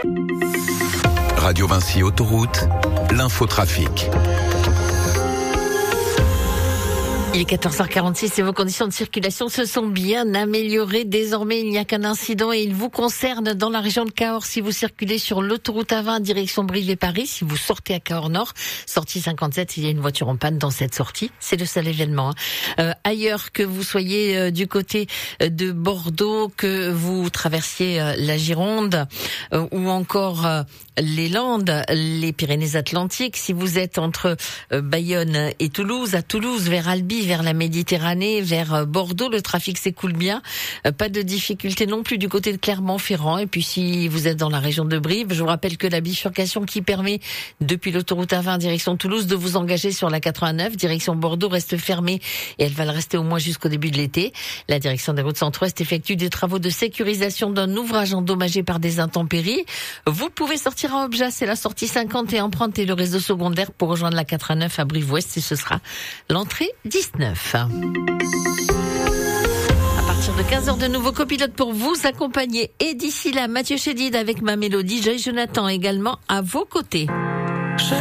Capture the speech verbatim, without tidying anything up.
Radio Vinci Autoroute, l'infotrafic. Il est quatorze heures quarante-six et vos conditions de circulation se sont bien améliorées. Désormais, il n'y a qu'un incident et il vous concerne dans la région de Cahors. Si vous circulez sur l'autoroute A vingt direction Brive et Paris, si vous sortez à Cahors Nord, sortie cinquante-sept, il y a une voiture en panne dans cette sortie. C'est le seul événement. Hein. Euh, ailleurs, que vous soyez euh, du côté de Bordeaux, que vous traversiez euh, la Gironde euh, ou encore euh, les Landes, les Pyrénées-Atlantiques, si vous êtes entre euh, Bayonne et Toulouse, à Toulouse, vers Albi, vers la Méditerranée, vers Bordeaux, le trafic s'écoule bien. Pas de difficulté non plus du côté de Clermont-Ferrand. Et puis si vous êtes dans la région de Brive, je vous rappelle que la bifurcation qui permet depuis l'autoroute A vingt direction Toulouse de vous engager sur la quatre-vingt-neuf direction Bordeaux reste fermée et elle va le rester au moins jusqu'au début de l'été. La direction des routes centre-ouest effectue des travaux de sécurisation d'un ouvrage endommagé par des intempéries. Vous pouvez sortir à Objas, c'est la sortie cinquante et emprunter le réseau secondaire pour rejoindre la quatre-vingt-neuf à Brive-Ouest et ce sera l'entrée dix-neuf. À partir de quinze heures, de nouveaux copilotes pour vous accompagner. Et d'ici là, Mathieu Chédid avec Ma Mélodie, Joy Jonathan également à vos côtés.